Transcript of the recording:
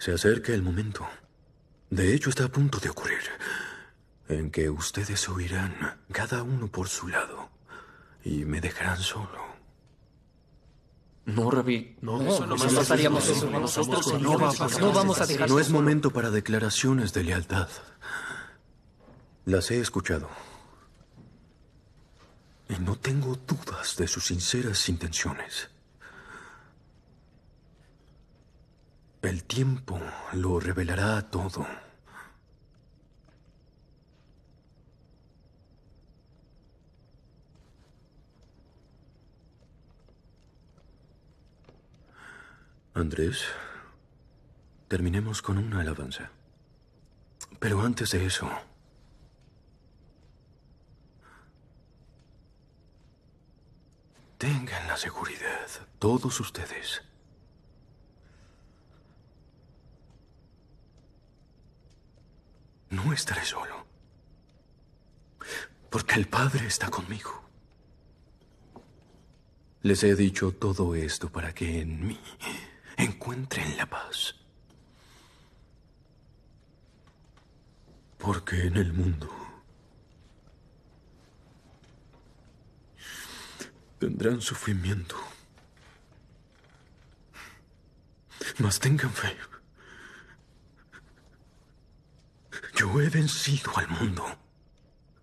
Se acerca el momento. De hecho, está a punto de ocurrir, en que ustedes huirán, cada uno por su lado, y me dejarán solo. No, Rabí. No, No haríamos eso. Nosotros no vamos a dejar. No es momento para declaraciones de lealtad. Las he escuchado. Y no tengo dudas de sus sinceras intenciones. El tiempo lo revelará todo. Andrés, terminemos con una alabanza. Pero antes de eso, tengan la seguridad, todos ustedes. No estaré solo, porque el Padre está conmigo. Les he dicho todo esto para que en mí encuentren la paz. Porque en el mundo tendrán sufrimiento. Mas tengan fe. Yo he vencido al mundo.